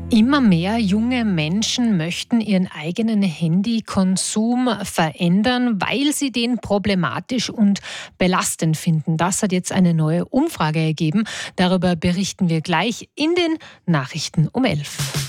Immer mehr junge Menschen möchten ihren eigenen Handykonsum verändern, weil sie den problematisch und belastend finden. Das hat jetzt eine neue Umfrage ergeben. Darüber berichten wir gleich in den Nachrichten um 11.